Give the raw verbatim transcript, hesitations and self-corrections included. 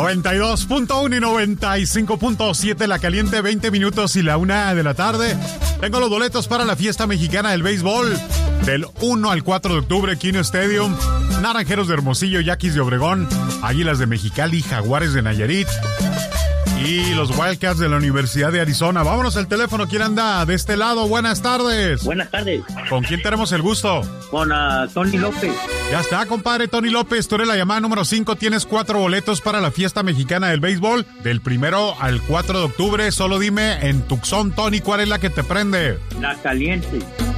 noventa y dos punto uno y noventa y cinco punto siete La Caliente, veinte minutos y la una de la tarde. Tengo los boletos para la fiesta mexicana del béisbol del uno al cuatro de octubre, Kino Stadium. Naranjeros de Hermosillo, Yaquis de Obregón, Águilas de Mexicali, Jaguares de Nayarit y los Wildcats de la Universidad de Arizona. Vámonos al teléfono. ¿Quién anda de este lado? Buenas tardes. Buenas tardes. ¿Con quién tenemos el gusto? Con uh, Tony López. Ya está, compadre. Tony López, tú eres la llamada número cinco. Tienes cuatro boletos para la fiesta mexicana del béisbol del primero al cuatro de octubre. Solo dime en Tucson, Tony, ¿cuál es la que te prende? La Caliente.